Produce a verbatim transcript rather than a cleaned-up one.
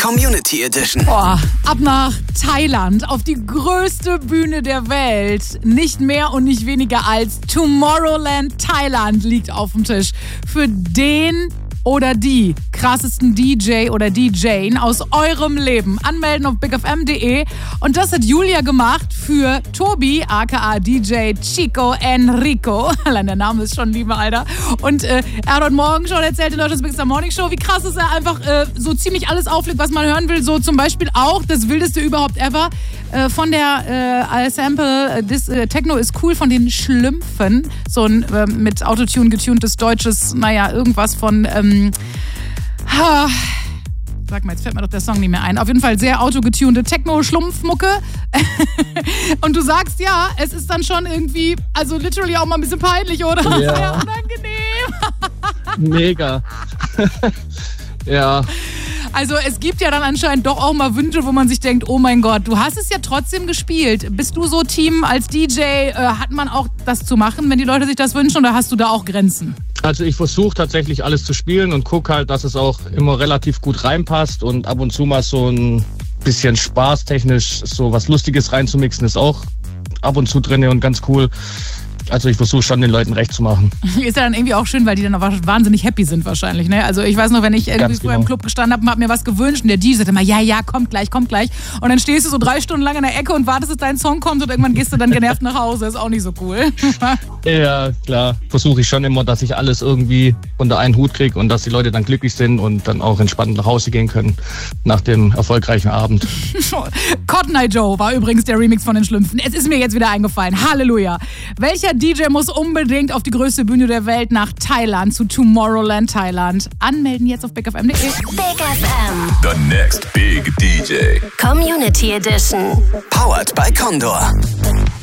Community Edition. Boah, ab nach Thailand, auf die größte Bühne der Welt. Nicht mehr und nicht weniger als Tomorrowland Thailand liegt auf dem Tisch. Für den oder die krassesten D J oder D J aus eurem Leben. Anmelden auf big f m punkt d e. Und das hat Julia gemacht für Tobi, aka D J Chico Enrico. Allein der Name ist schon lieber, Alter. Und äh, er hat heute Morgen schon erzählt in Deutschlands Big Star Morning Show, wie krass ist er einfach äh, so ziemlich alles auflegt, was man hören will. So zum Beispiel auch das Wildeste überhaupt ever äh, von der äh, Sample äh, this, äh, Techno ist cool von den Schlümpfen. So ein äh, mit Autotune getuntes deutsches, naja, irgendwas von ähm, ha, sag mal, jetzt fällt mir doch der Song nicht mehr ein. Auf jeden Fall sehr autogetunte Techno-Schlumpfmucke. Und du sagst, ja, es ist dann schon irgendwie, also literally auch mal ein bisschen peinlich, oder? Ja. Sehr unangenehm. Mega. Ja. Also es gibt ja dann anscheinend doch auch mal Wünsche, wo man sich denkt, oh mein Gott, du hast es ja trotzdem gespielt. Bist du so Team als D J, äh, hat man auch das zu machen, wenn die Leute sich das wünschen, oder hast du da auch Grenzen? Also ich versuche tatsächlich alles zu spielen und gucke halt, dass es auch immer relativ gut reinpasst und ab und zu mal so ein bisschen spaßtechnisch so was Lustiges reinzumixen ist auch ab und zu drin und ganz cool. Also ich versuche schon, den Leuten recht zu machen. Ist ja dann irgendwie auch schön, weil die dann auch wahnsinnig happy sind wahrscheinlich. Ne? Also ich weiß noch, wenn ich irgendwie Ganz früher genau. im Club gestanden habe und habe mir was gewünscht und der D J sagte immer, ja, ja, kommt gleich, kommt gleich. Und dann stehst du so drei Stunden lang in der Ecke und wartest, bis dein Song kommt und irgendwann gehst du dann genervt nach Hause. Ist auch nicht so cool. Ja, klar. Versuche ich schon immer, dass ich alles irgendwie unter einen Hut kriege und dass die Leute dann glücklich sind und dann auch entspannt nach Hause gehen können nach dem erfolgreichen Abend. Cotton Eye Joe war übrigens der Remix von den Schlümpfen. Es ist mir jetzt wieder eingefallen. Halleluja. Welcher D J muss unbedingt auf die größte Bühne der Welt nach Thailand, zu Tomorrowland Thailand? Anmelden jetzt auf big f m punkt d e. Big F M. The next big D J. Community Edition. Powered by Condor.